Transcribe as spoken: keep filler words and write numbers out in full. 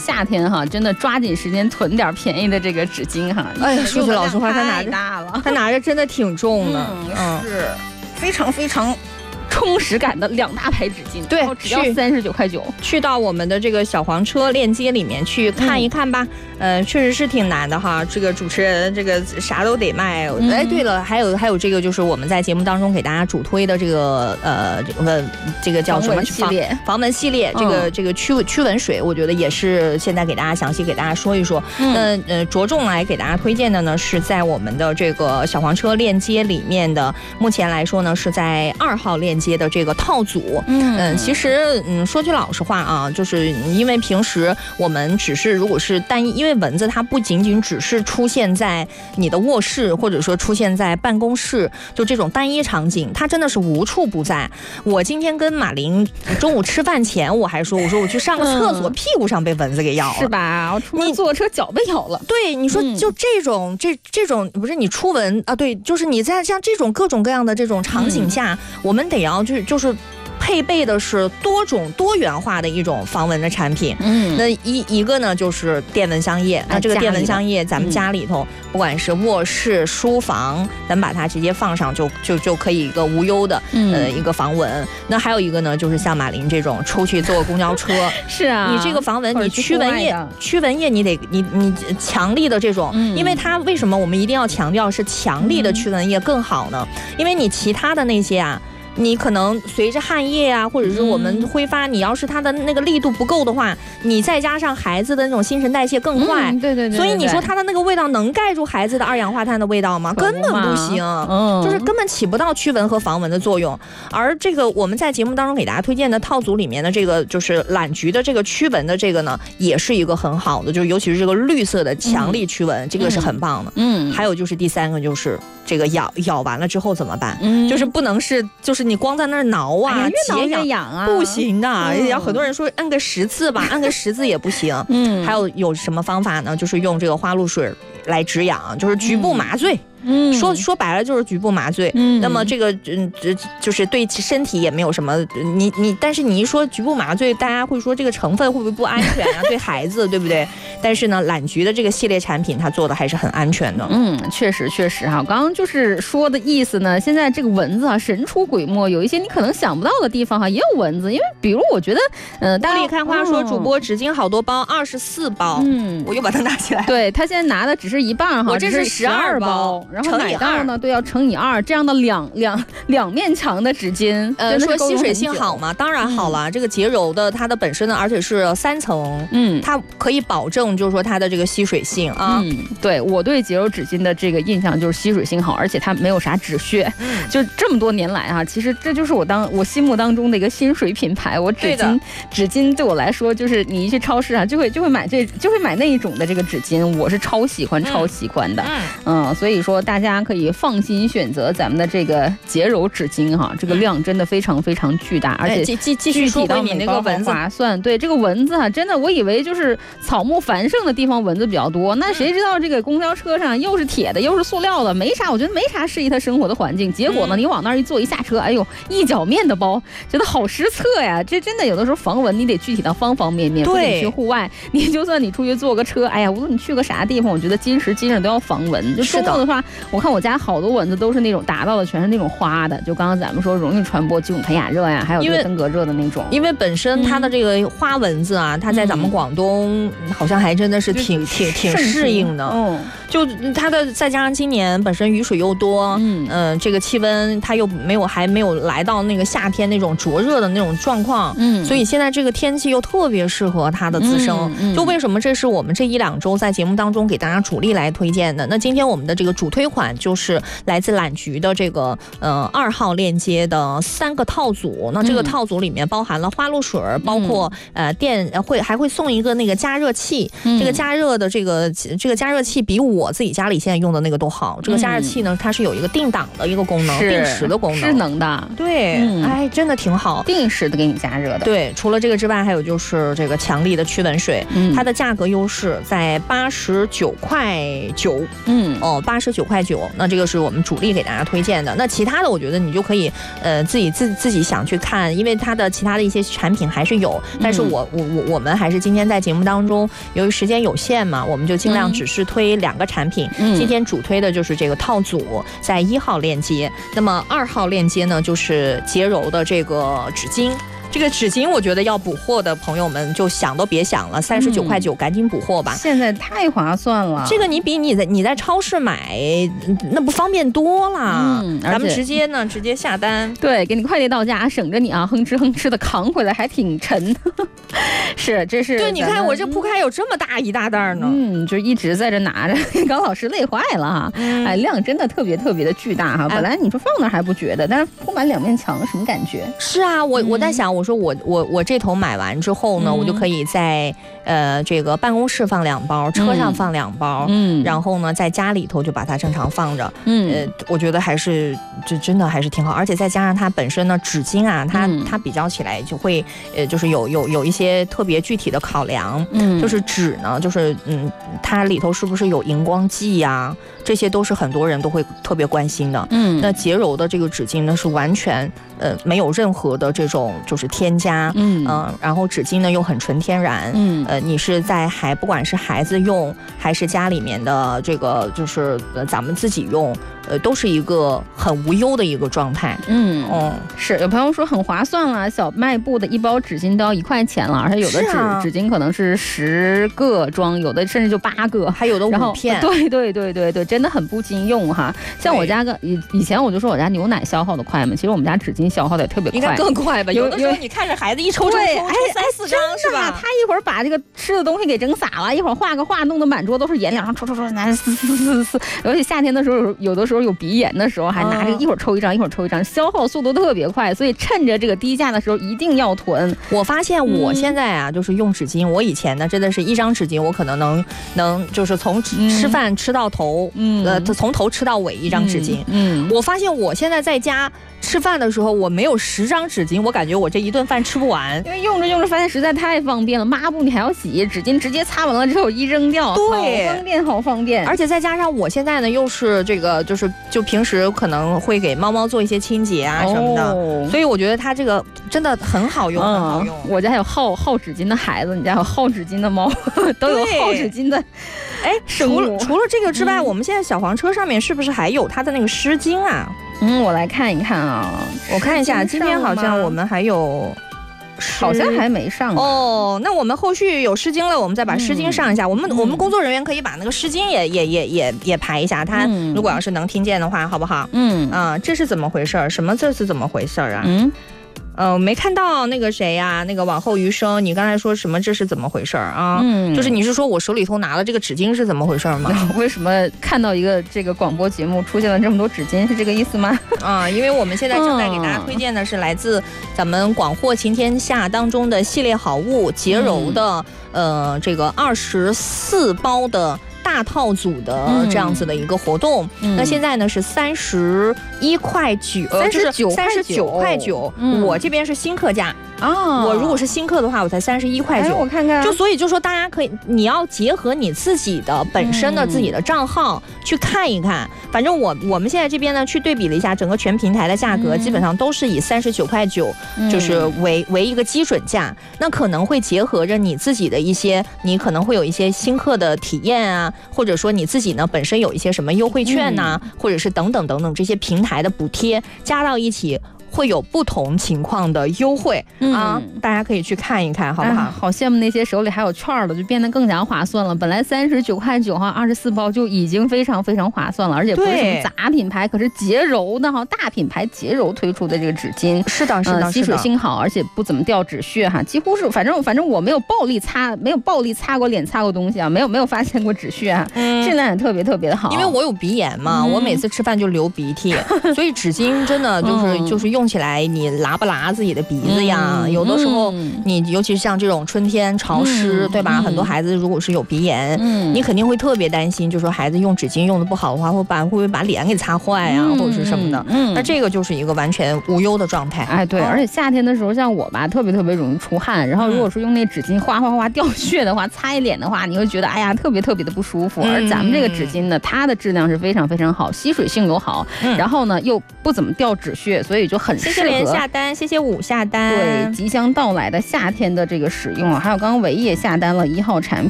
夏天哈，真的抓紧时间囤点便宜的这个纸巾哈。 哎呀，说句老实话，他拿着大了， 他拿着真的挺重的， 嗯，是非常非常充实感的两大排纸巾， 对， 只要三十九块九。 去到我们的这个小黄车链接里面去看一看吧。嗯、呃，确实是挺难的哈。这个主持人这个啥都得卖。嗯、哎，对了，还有还有这个就是我们在节目当中给大家主推的这个呃这个这个叫什么系列防蚊系列，这个、嗯、这个驱驱蚊水，我觉得也是现在给大家详细给大家说一说。嗯、那呃着重来给大家推荐的呢是在我们的这个小黄车链接里面的，目前来说呢是在二号链接的这个套组。嗯、呃，其实嗯说句老实话啊，就是因为平时我们只是如果是单一，因为蚊子它不仅仅只是出现在你的卧室，或者说出现在办公室，就这种单一场景，它真的是无处不在。我今天跟马琳中午吃饭前我还说，我说我去上个厕所，嗯、屁股上被蚊子给咬了， 是吧？我出门坐车脚被咬了。 对，你说就这种、嗯、这这种不是你出蚊啊？对，就是你在像这种各种各样的这种场景下，嗯、我们得要去就是。配备的是多种多元化的一种防蚊的产品，嗯，那一一个呢就是电蚊香液，那这个电蚊香液咱们家里头，嗯、不管是卧室、书房，咱把它直接放上就就就可以一个无忧的，嗯、呃一个防蚊。那还有一个呢，就是像马琳这种出去坐公交车， 是啊， 你这个防蚊，你驱蚊液，驱蚊液你得你你强力的这种，嗯、因为它为什么我们一定要强调是强力的驱蚊液更好呢？嗯、因为你其他的那些啊。你可能随着汗液啊，或者是我们挥发，嗯、你要是它的那个力度不够的话，你再加上孩子的那种新陈代谢更快， 嗯、对, 对, 对, 对, 对， 所以你说它的那个味道能盖住孩子的二氧化碳的味道吗？根本不行，嗯，就是根本起不到驱蚊和防蚊的作用。而这个我们在节目当中给大家推荐的套组里面的这个就是懒菊的这个驱蚊的这个呢，也是一个很好的，就尤其是这个绿色的强力驱蚊，嗯、这个是很棒的。嗯，还有就是第三个就是这个咬咬完了之后怎么办？嗯，就是不能是就是你光在那儿挠啊， 哎、越挠越痒啊， 不行的。然后、嗯、很多人说按个十次吧，按个十次也不行。嗯，还有有什么方法呢？就是用这个花露水来止痒，就是局部麻醉。嗯，说说白了就是局部麻醉。嗯，那么这个嗯，就是对身体也没有什么，你你，但是你一说局部麻醉，大家会说这个成分会不会不安全啊？对孩子，对不对？但是呢，懒菊的这个系列产品，它做的还是很安全的。 嗯，确实确实哈。刚刚就是说的意思呢，现在这个蚊子啊，神出鬼没，有一些你可能想不到的地方哈，也有蚊子。因为比如我觉得，嗯、呃， 大力看花说主播纸巾好多包，二十四包。嗯，我又把它拿起来。 对他现在拿的只是一半哈， 我这是十二包。 然后买到呢，对，要乘以二，这样的两两两面墙的纸巾， 呃，说吸水性好吗？当然好了，嗯、这个洁柔的它的本身呢，而且是三层，嗯，它可以保证就是说它的这个吸水性啊。 嗯，对我对洁柔纸巾的这个印象就是吸水性好，而且它没有啥止屑。嗯，就这么多年来啊，其实这就是我当我心目当中的一个薪水品牌。我纸巾纸巾对我来说，就是你一去超市啊，就会就会买这就会买那一种的这个纸巾，我是超喜欢、嗯、超喜欢的。嗯, 嗯，所以说大家可以放心选择咱们的这个洁柔纸巾哈，这个量真的非常非常巨大，而且继继继续说回你那个蚊子划算。对这个蚊子哈，真的我以为就是草木繁盛的地方蚊子比较多，那谁知道这个公交车上又是铁的又是塑料的，没啥，我觉得没啥适宜他生活的环境。结果呢，你往那儿一坐一下车，哎呦，一脚面的包，觉得好失策呀！这真的有的时候防蚊你得具体到方方面面，不仅去户外，你就算你出去坐个车，哎呀，无论你去个啥地方，我觉得今时今日都要防蚊。就周末的话，我看我家好多蚊子都是那种达到的全是那种花的，就刚刚咱们说容易传播吉姆盆亚热呀，还有这个登革热的那种。 因为本身它的这个花蚊子啊，嗯、它在咱们广东好像还真的是挺、嗯、挺挺适应的。嗯，就它的再加上今年本身雨水又多，嗯嗯、呃，这个气温它又没有还没有来到那个夏天那种灼热的那种状况，嗯，所以现在这个天气又特别适合它的滋生。嗯嗯、就为什么这是我们这一两周在节目当中给大家主力来推荐的？那今天我们的这个主推款就是来自懒菊的这个呃二号链接的三个套组。那这个套组里面包含了花露水，嗯、包括呃电会还会送一个那个加热器。嗯、这个加热的这个这个加热器比我我自己家里现在用的那个都好。这个加热器呢，它是有一个定档的一个功能，定时的功能， 是能的。 对，嗯、哎，真的挺好， 定时的给你加热的。 对，除了这个之外，还有就是这个强力的驱蚊水，嗯、它的价格优势在八十九块九，嗯，哦，八十九块九。那这个是我们主力给大家推荐的。那其他的，我觉得你就可以呃自己自自己想去看，因为它的其他的一些产品还是有，但是我、嗯、我我我们还是今天在节目当中，由于时间有限嘛，我们就尽量只是推两个产品。嗯、今天主推的就是这个套组，在一号链接，那么二号链接呢就是洁柔的这个纸巾。这个纸巾，我觉得要补货的朋友们就想都别想了，三十九块九，赶紧补货吧！ 现在太划算了， 这个你比你在你在超市买那不方便多了。嗯，咱们直接呢，直接下单， 对，给你快递到家，省着你啊，哼哧哼哧的扛回来，还挺沉。是，这是对，你看我这铺开有这么大一大袋呢， 嗯，就一直在这拿着，高老师累坏了哈。嗯、哎，量真的特别特别的巨大哈，本来你说放那还不觉得，但是铺满两面墙，什么感觉？ 是啊，我我在想。我说我我我这头买完之后呢，嗯、我就可以在呃这个办公室放两包，车上放两包，嗯，然后呢在家里头就把它正常放着，嗯，呃，我觉得还是这真的还是挺好，而且再加上它本身呢纸巾啊，它、嗯、它比较起来就会呃就是有有有一些特别具体的考量，嗯，就是纸呢，就是嗯它里头是不是有荧光剂呀、啊？这些都是很多人都会特别关心的，嗯，那洁柔的这个纸巾呢是完全呃没有任何的这种就是添加，嗯、呃、然后纸巾呢又很纯天然，嗯，呃，你是在还不管是孩子用还是家里面的这个就是呃咱们自己用，呃，都是一个很无忧的一个状态，嗯哦，是有朋友说很划算了，小卖部的一包纸巾都要一块钱了，而且有的纸、啊、纸巾可能是十个装，有的甚至就八个， 还有的五片， 对对对对对。真的很不经用哈，像我家个以以前我就说我家牛奶消耗的快嘛，其实我们家纸巾消耗的也特别快， 应该更快吧？有的时候你看着孩子一抽抽抽三四张是吧？ 他一会儿把这个吃的东西给整洒了，一会儿画个画弄得满桌都是颜料，然后抽抽抽拿撕撕撕撕，而且夏天的时候有有的时候有鼻炎的时候还拿这个一会儿抽一张一会儿抽一张，消耗速度特别快，所以趁着这个低价的时候一定要囤。 我发现我现在啊，就是用纸巾，我以前呢真的是一张纸巾我可能能能就是从吃饭吃到头。嗯，呃，从头吃到尾一张纸巾。嗯，嗯我发现我现在在家吃饭的时候，我没有十张纸巾，我感觉我这一顿饭吃不完。 因为用着用着发现实在太方便了，抹布你还要洗，纸巾直接擦完了之后一扔掉， 对， 好方便，好方便。 而且再加上我现在呢，又是这个就是就平时可能会给猫猫做一些清洁啊什么的，哦、所以我觉得它这个真的很好用，嗯、很好用。 我家还有耗耗纸巾的孩子，你家有耗纸巾的猫，都有耗纸巾的。 哎，除了除了这个之外，嗯、我们现在小黄车上面是不是还有它的那个湿巾啊？ 嗯，我来看一看啊， 我看一下，今天好像我们还有， 好像还没上哦。那我们后续有湿巾了，我们再把湿巾上一下。嗯、我们、嗯、我们工作人员可以把那个湿巾也也也也也排一下，他如果要是能听见的话，好不好？嗯啊，这是怎么回事？什么这是怎么回事啊？嗯。呃，没看到那个谁呀、啊，那个往后余生，你刚才说什么？这是怎么回事啊？嗯，就是你是说我手里头拿了这个纸巾是怎么回事吗？ 为什么看到一个这个广播节目出现了这么多纸巾，是这个意思吗？ 啊，因为我们现在正在给大家推荐的是来自咱们广货晴天下当中的系列好物洁柔的、嗯、呃这个二十四包的。大套组的这样子的一个活动，嗯、那现在呢是三十一块九， 三十九三十九块九，我这边是新客价。啊，我如果是新客的话，我才三十一块九。 我看看， 就所以就说大家可以，你要结合你自己的本身的自己的账号去看一看。嗯、反正我我们现在这边呢去对比了一下，整个全平台的价格、嗯、基本上都是以三十九块九，就是为为一个基准价。那可能会结合着你自己的一些，你可能会有一些新客的体验啊，或者说你自己呢本身有一些什么优惠券呐、啊，嗯、或者是等等等等这些平台的补贴加到一起。会有不同情况的优惠、嗯、啊，大家可以去看一看，好不好？ 哎、好羡慕那些手里还有券的，就变得更加划算了。本来三十九块九哈，二十四包就已经非常非常划算了，而且不是什么杂品牌，可是洁柔的哈，大品牌洁柔推出的这个纸巾， 是的，是的， 吸水性好，而且不怎么掉纸屑哈，几乎是反正反正我没有暴力擦，没有暴力擦过脸，擦过东西啊，没有没有发现过纸屑啊，嗯、质量也特别特别的好。 因为我有鼻炎嘛，嗯、我每次吃饭就流鼻涕，所以纸巾真的就是、嗯、就是用。 用起来你拉不拉自己的鼻子呀？嗯、有的时候你尤其是像这种春天潮湿，嗯、对吧？嗯、很多孩子如果是有鼻炎，嗯、你肯定会特别担心，就说孩子用纸巾用的不好的话，会把会不会把脸给擦坏啊，嗯、或者是什么的。嗯，那这个就是一个完全无忧的状态。 哎，对，哦、而且夏天的时候，像我吧，特别特别容易出汗，然后如果说用那纸巾哗哗哗掉屑的话，擦一脸的话，你会觉得哎呀，特别特别的不舒服。嗯、而咱们这个纸巾呢，它的质量是非常非常好，吸水性又好，嗯、然后呢又不怎么掉纸屑，所以就很适合。 谢谢连下单，谢谢五下单。 对，即将到来的夏天的这个使用啊，还有刚刚伟也下单了一号产品。